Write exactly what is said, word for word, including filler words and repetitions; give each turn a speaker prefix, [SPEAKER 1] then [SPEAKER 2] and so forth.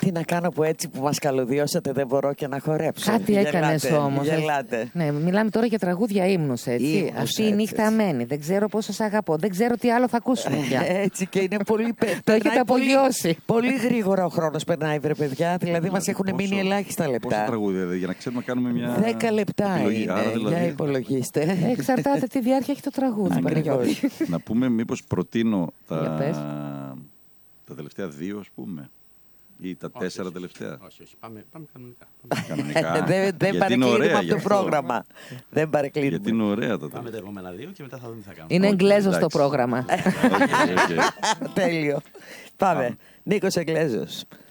[SPEAKER 1] Τι να κάνω που έτσι που μας καλωδιώσατε δεν μπορώ και να χορέψω.
[SPEAKER 2] Κάτι έκανες όμως.
[SPEAKER 1] Γελάτε.
[SPEAKER 2] Ναι, μιλάμε τώρα για τραγούδια ύμνους, έτσι.
[SPEAKER 1] Ύμνους,
[SPEAKER 2] Αυτή η
[SPEAKER 1] έτσι,
[SPEAKER 2] νύχτα
[SPEAKER 1] έτσι.
[SPEAKER 2] αμένη. Δεν ξέρω πόσο σ' αγαπώ. Δεν ξέρω τι άλλο θα ακούσουμε πια.
[SPEAKER 1] Έτσι και είναι πολύ.
[SPEAKER 2] Το έχετε απογειώσει.
[SPEAKER 1] Πολύ, πολύ γρήγορα ο χρόνος περνάει, βρε παιδιά. Δηλαδή μας έχουν
[SPEAKER 3] πόσο-
[SPEAKER 1] μείνει ελάχιστα λεπτά.
[SPEAKER 3] Πόσα τραγούδια, δηλαδή, για να ξέρουμε να κάνουμε μια.
[SPEAKER 1] Δέκα λεπτά
[SPEAKER 3] επιλογή.
[SPEAKER 1] είναι.
[SPEAKER 3] Άρα, δηλαδή,
[SPEAKER 1] Για υπολογίστε.
[SPEAKER 2] Εξαρτάται τι διάρκεια έχει το τραγούδι.
[SPEAKER 1] Ακριβώς.
[SPEAKER 2] Παναγιώτη.
[SPEAKER 3] να πούμε, μήπως προτείνω
[SPEAKER 2] Για
[SPEAKER 3] τα,
[SPEAKER 2] πες.
[SPEAKER 3] τα τελευταία δύο, ας πούμε. Ή τα
[SPEAKER 4] Όχι,
[SPEAKER 3] τέσσερα
[SPEAKER 4] όχι,
[SPEAKER 3] τελευταία.
[SPEAKER 4] Όχι, όχι. Πάμε, πάμε κανονικά. Πάμε,
[SPEAKER 3] Κανονικά.
[SPEAKER 1] Δεν δεν
[SPEAKER 3] Γιατί είναι
[SPEAKER 1] παρεκκλίνουμε
[SPEAKER 3] ωραία
[SPEAKER 1] από
[SPEAKER 3] γι'
[SPEAKER 1] το
[SPEAKER 3] αυτό.
[SPEAKER 1] πρόγραμμα. Δεν
[SPEAKER 3] Γιατί είναι
[SPEAKER 1] παρεκκλίνουμε.
[SPEAKER 3] ωραία τα
[SPEAKER 4] πάμε τα
[SPEAKER 3] τελευταία.
[SPEAKER 4] επόμενα δύο και μετά θα δούμε τι θα κάνουμε.
[SPEAKER 2] Είναι
[SPEAKER 3] Όχι,
[SPEAKER 2] εγγλέζο το
[SPEAKER 3] εντάξει.
[SPEAKER 2] πρόγραμμα.
[SPEAKER 3] Οκ, οκ.
[SPEAKER 1] Τέλειο. Πάμε. Νίκος Εγγλέζος.